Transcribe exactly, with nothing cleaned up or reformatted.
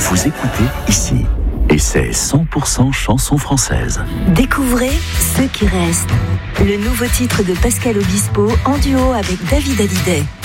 vous écoutez ici. Et c'est cent pour cent chanson française. Découvrez Ceux qui restent, le nouveau titre de Pascal Obispo en duo avec David Hallyday.